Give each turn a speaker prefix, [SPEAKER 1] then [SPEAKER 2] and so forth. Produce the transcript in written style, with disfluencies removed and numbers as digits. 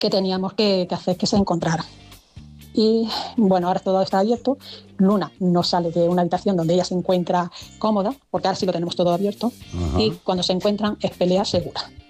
[SPEAKER 1] que teníamos que hacer que se encontraran. Y bueno, ahora todo está abierto. Luna no sale de una habitación donde ella se encuentra cómoda, porque ahora sí lo tenemos todo abierto.
[SPEAKER 2] Ajá.
[SPEAKER 1] Y cuando se encuentran es pelea segura.